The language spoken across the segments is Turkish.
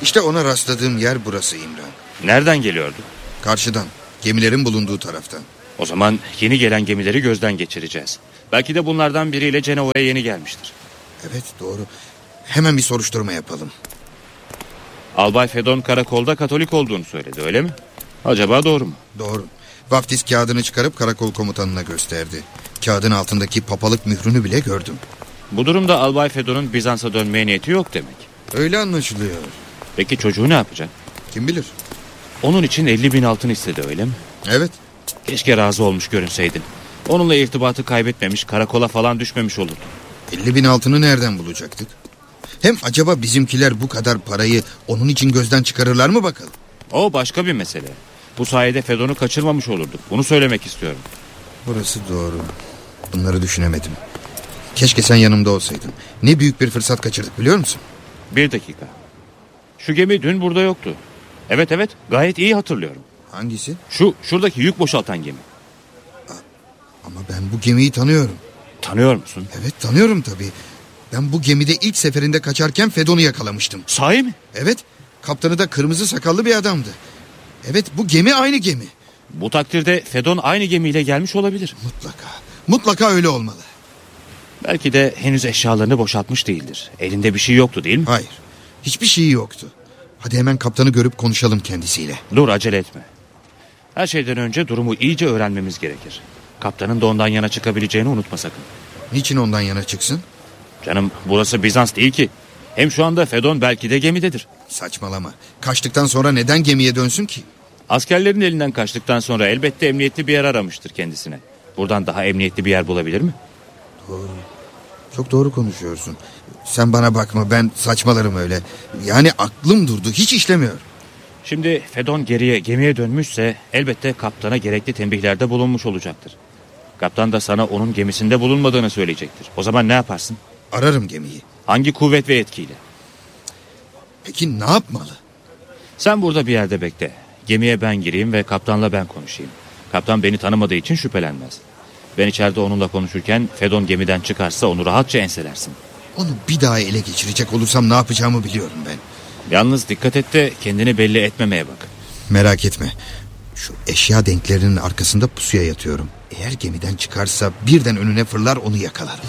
İşte ona rastladığım yer burası İmran. Nereden geliyordu? Karşıdan, gemilerin bulunduğu taraftan. O zaman yeni gelen gemileri gözden geçireceğiz. Belki de bunlardan biriyle Cenova'ya yeni gelmiştir. Evet, doğru. Hemen bir soruşturma yapalım. Albay Fedon karakolda Katolik olduğunu söyledi, öyle mi? Acaba doğru mu? Doğru. Vaftiz kağıdını çıkarıp karakol komutanına gösterdi. Kağıdın altındaki papalık mührünü bile gördüm. Bu durumda Albay Fedon'un Bizans'a dönmeye niyeti yok demek. Öyle anlaşılıyor. Peki çocuğu ne yapacak? Kim bilir? Onun için 50.000 altın istedi, öyle mi? Evet. Keşke razı olmuş görünseydin. Onunla irtibatı kaybetmemiş, karakola falan düşmemiş olurdu. 50.000 altını nereden bulacaktık? Hem acaba bizimkiler bu kadar parayı onun için gözden çıkarırlar mı bakalım? O başka bir mesele. Bu sayede Fedon'u kaçırmamış olurduk. Bunu söylemek istiyorum. Burası doğru. Bunları düşünemedim. Keşke sen yanımda olsaydın. Ne büyük bir fırsat kaçırdık, biliyor musun? Bir dakika. Şu gemi dün burada yoktu. Evet, gayet iyi hatırlıyorum. Hangisi? Şuradaki yük boşaltan gemi. Ama ben bu gemiyi tanıyorum. Tanıyor musun? Evet, tanıyorum tabii. Ben bu gemide ilk seferinde kaçarken Fedon'u yakalamıştım. Sahi mi? Evet, kaptanı da kırmızı sakallı bir adamdı. Evet, bu gemi aynı gemi. Bu takdirde Fedon aynı gemiyle gelmiş olabilir. Mutlaka öyle olmalı. Belki de henüz eşyalarını boşaltmış değildir. Elinde bir şey yoktu, değil mi? Hayır, hiçbir şey yoktu. Hadi hemen kaptanı görüp konuşalım kendisiyle. Dur, acele etme. Her şeyden önce durumu iyice öğrenmemiz gerekir. Kaptanın da ondan yana çıkabileceğini unutma sakın. Niçin ondan yana çıksın? Canım, burası Bizans değil ki. Hem şu anda Fedon belki de gemidedir. Saçmalama. Kaçtıktan sonra neden gemiye dönsün ki? Askerlerin elinden kaçtıktan sonra elbette emniyetli bir yer aramıştır kendisine. Buradan daha emniyetli bir yer bulabilir mi? Doğru. Çok doğru konuşuyorsun. Sen bana bakma, ben saçmalarım öyle. Yani aklım durdu, hiç işlemiyor. Şimdi Fedon gemiye dönmüşse elbette kaptana gerekli tembihlerde bulunmuş olacaktır. Kaptan da sana onun gemisinde bulunmadığını söyleyecektir. O zaman ne yaparsın? Ararım gemiyi. Hangi kuvvet ve yetkiyle? Peki ne yapmalı? Sen burada bir yerde bekle. Gemiye ben gireyim ve kaptanla ben konuşayım. Kaptan beni tanımadığı için şüphelenmez. Ben içeride onunla konuşurken Fedon gemiden çıkarsa onu rahatça enselersin. Onu bir daha ele geçirecek olursam ne yapacağımı biliyorum ben. Yalnız dikkat et de kendini belli etmemeye bak. Merak etme. Şu eşya denklerinin arkasında pusuya yatıyorum. Eğer gemiden çıkarsa birden önüne fırlar, onu yakalarım.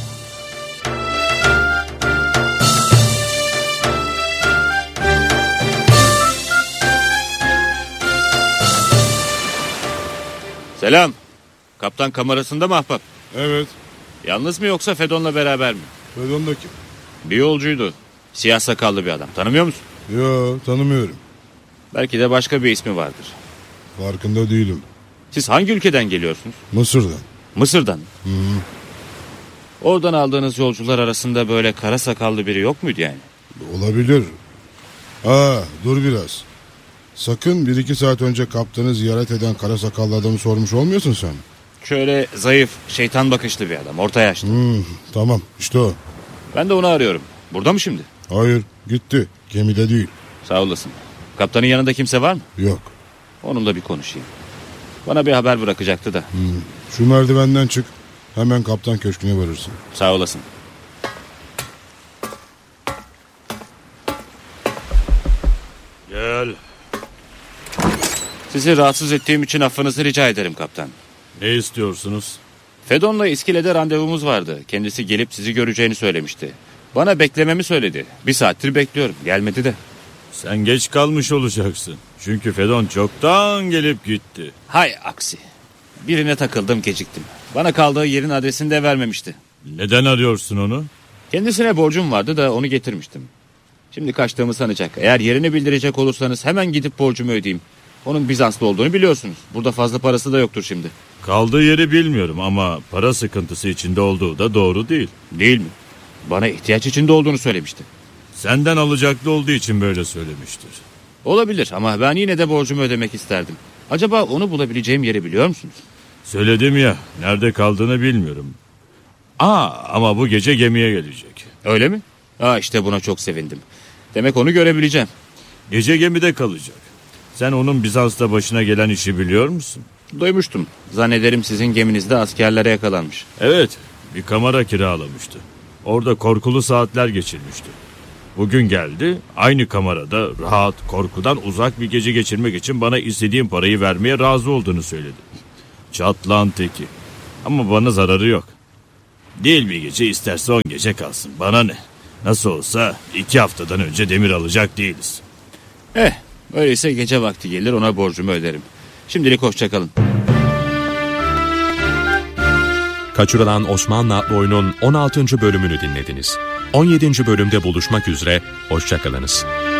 Selam. Kaptan kamerasında mı ahbap? Evet. Yalnız mı yoksa Fedon'la beraber mi? Fedon da kim? Bir yolcuydu. Siyah sakallı bir adam. Tanımıyor musun? Yo, tanımıyorum. Belki de başka bir ismi vardır. Farkında değilim. Siz hangi ülkeden geliyorsunuz? Mısır'dan. Mısır'dan. Oradan aldığınız yolcular arasında böyle kara sakallı biri yok muydu yani? Olabilir. Dur biraz. Sakın 1-2 saat önce kaptanı ziyaret eden kara sakallı adamı sormuş olmuyorsun sen. Şöyle zayıf, şeytan bakışlı bir adam. Orta yaşlı. Tamam, işte o. Ben de onu arıyorum. Burada mı şimdi? Hayır, gitti. Gemide değil. Sağ olasın. Kaptanın yanında kimse var mı? Yok. Onunla bir konuşayım. Bana bir haber bırakacaktı da. Şu merdivenden çık. Hemen kaptan köşküne varırsın. Sağ olasın. Gel. Sizi rahatsız ettiğim için affınızı rica ederim kaptan. Ne istiyorsunuz? Fedon'la iskelede randevumuz vardı. Kendisi gelip sizi göreceğini söylemişti. Bana beklememi söyledi. 1 saattir bekliyorum. Gelmedi de. Sen geç kalmış olacaksın. Çünkü Fedon çoktan gelip gitti. Hay aksi. Birine takıldım, geciktim. Bana kaldığı yerin adresini de vermemişti. Neden arıyorsun onu? Kendisine borcum vardı da onu getirmiştim. Şimdi kaçtığımı sanacak. Eğer yerini bildirecek olursanız hemen gidip borcumu ödeyeyim. Onun Bizanslı olduğunu biliyorsunuz. Burada fazla parası da yoktur şimdi. Kaldığı yeri bilmiyorum ama para sıkıntısı içinde olduğu da doğru değil. Değil mi? Bana ihtiyaç içinde olduğunu söylemişti. Senden alacaklı olduğu için böyle söylemiştir. Olabilir ama ben yine de borcumu ödemek isterdim. Acaba onu bulabileceğim yeri biliyor musunuz? Söyledim ya, nerede kaldığını bilmiyorum. Ama bu gece gemiye gelecek. Öyle mi? İşte buna çok sevindim. Demek onu görebileceğim. Gece gemide kalacak. Sen onun Bizans'ta başına gelen işi biliyor musun? Duymuştum. Zannederim sizin geminizde askerlere yakalanmış. Evet, bir kamera kiralamıştı. Orada korkulu saatler geçirmişti. Bugün geldi, aynı kamerada rahat, korkudan uzak bir gece geçirmek için bana istediğim parayı vermeye razı olduğunu söyledi. Çatlağın teki. Ama bana zararı yok. Değil bir gece, isterse 10 gece kalsın. Bana ne? Nasıl olsa 2 haftadan önce demir alacak değiliz. Öyleyse gece vakti gelir, ona borcumu öderim. Şimdilik hoşça kalın. Kaçırılan Osmanlı adlı oyunun 16. bölümünü dinlediniz. 17. bölümde buluşmak üzere, hoşça kalınız.